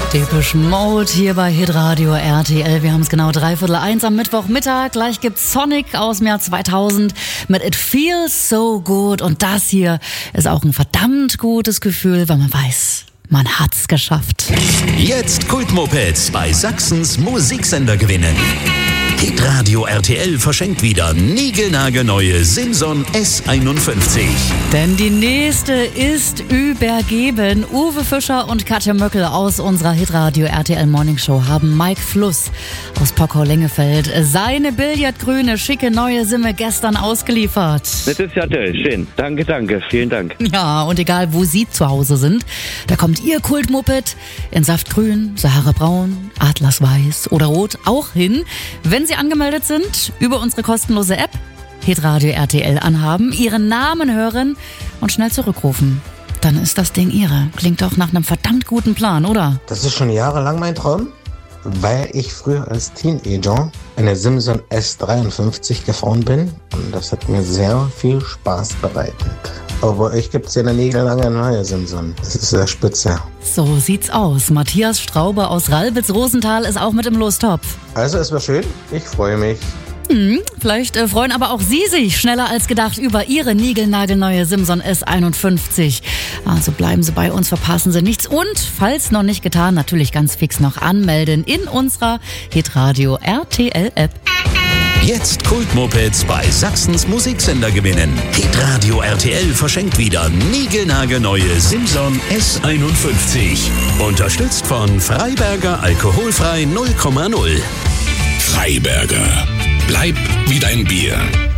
Depeche Mode hier bei Hitradio RTL. Wir haben es genau 1:15 am Mittwochmittag. Gleich gibt's Sonic aus dem Jahr 2000 mit It Feels So Good. Und das hier ist auch ein verdammt gutes Gefühl, weil man weiß, man hat's geschafft. Jetzt Kultmopeds bei Sachsens Musiksender gewinnen. Hitradio RTL verschenkt wieder niegelnagelneue Simson S51. Denn die nächste ist übergeben. Uwe Fischer und Katja Möckel aus unserer Hitradio RTL Morning Show haben Mike Fluss aus Pockau-Lengefeld seine billardgrüne, schicke neue Simme gestern ausgeliefert. Das ist ja toll, schön. Danke, vielen Dank. Ja, und egal wo Sie zu Hause sind, da kommt Ihr Kultmoped in Saftgrün, Sahara-Braun, Atlasweiß oder Rot auch hin, wenn Sie angemeldet sind, über unsere kostenlose App Hitradio RTL anhaben, Ihren Namen hören und schnell zurückrufen. Dann ist das Ding Ihre. Klingt doch nach einem verdammt guten Plan, oder? Das ist schon jahrelang mein Traum, weil ich früher als Teenager eine Simson S53 gefahren bin und das hat mir sehr viel Spaß bereitet. Aber euch gibt's ja eine niegellange neue Simson. Das ist sehr spitze. So sieht's aus. Matthias Straube aus Ralbitz-Rosenthal ist auch mit im Lostopf. Also es war schön, ich freue mich. Vielleicht freuen aber auch Sie sich schneller als gedacht über Ihre niegelnagelneue Simson S51. Also bleiben Sie bei uns, verpassen Sie nichts. Und, falls noch nicht getan, natürlich ganz fix noch anmelden in unserer Hitradio RTL App. Jetzt Kultmopeds bei Sachsens Musiksender gewinnen. Hitradio RTL verschenkt wieder niegelnagelneue Simson S51. Unterstützt von Freiberger Alkoholfrei 0,0. Freiberger. Bleib wie dein Bier.